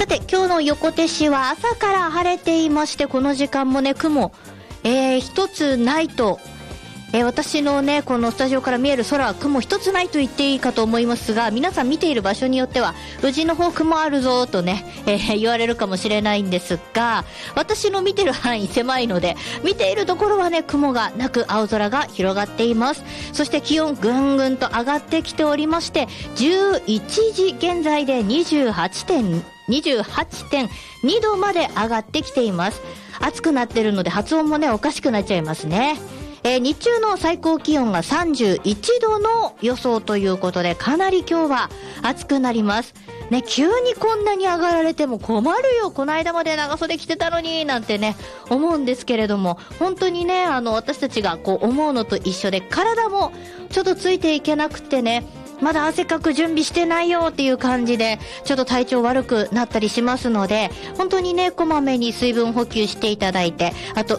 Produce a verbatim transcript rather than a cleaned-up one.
さて今日の横手市は朝から晴れていまして、この時間もね雲、えー、一つないと、えー、私のねこのスタジオから見える空は雲一つないと言っていいかと思いますが、皆さん見ている場所によってはうちの方雲あるぞとね、えー、言われるかもしれないんですが、私の見てる範囲狭いので、見ているところはね雲がなく青空が広がっています。そして気温ぐんぐんと上がってきておりまして、じゅういちじ現在でにじゅうはちてんにどまで上がってきています。暑くなってるので発音もねおかしくなっちゃいますね。えー、日中の最高気温がさんじゅういちどの予想ということで、かなり今日は暑くなりますね。急にこんなに上がられても困るよ、この間まで長袖着てたのになんてね思うんですけれども、本当にねあの私たちがこう思うのと一緒で、体もちょっとついていけなくてね、まだ汗かく準備してないよっていう感じでちょっと体調悪くなったりしますので、本当にねこまめに水分補給していただいて、あと